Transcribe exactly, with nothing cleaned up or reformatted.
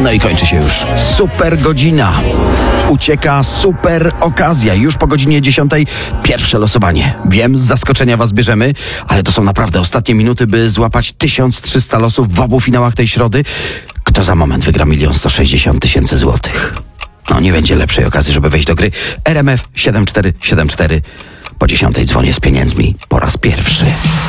No i kończy się już super godzina. Ucieka super okazja. Już po godzinie dziesiątej pierwsze losowanie. Wiem, z zaskoczenia was bierzemy, ale to są naprawdę ostatnie minuty, by złapać tysiąc trzysta losów w obu finałach tej środy. Kto za moment wygra milion sto sześćdziesiąt tysięcy złotych? No nie będzie lepszej okazji, żeby wejść do gry. R M F siedem cztery siedem cztery. Po dziesiątej dzwonię z pieniędzmi po raz pierwszy.